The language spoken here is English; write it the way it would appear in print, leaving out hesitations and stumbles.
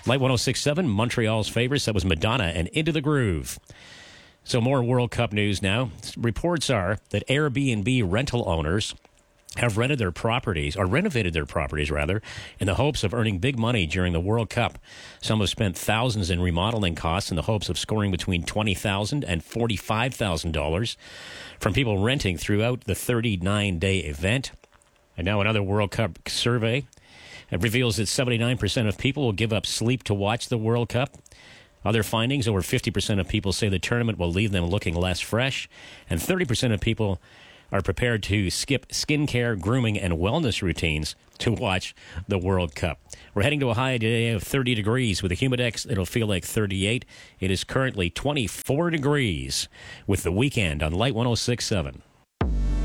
Light 106.7, Montreal's favorites. That was Madonna and Into the Groove. So more World Cup news now. Reports are that Airbnb rental owners have renovated their properties, in the hopes of earning big money during the World Cup. Some have spent thousands in remodeling costs in the hopes of scoring between $20,000 and $45,000 from people renting throughout the 39-day event. And now another World Cup survey. It reveals that 79% of people will give up sleep to watch the World Cup. Other findings, over 50% of people say the tournament will leave them looking less fresh, and 30% of people are prepared to skip skincare, grooming, and wellness routines to watch the World Cup. We're heading to a high today of 30 degrees. With the Humidex, it'll feel like 38. It is currently 24 degrees with the weekend on Light 106.7.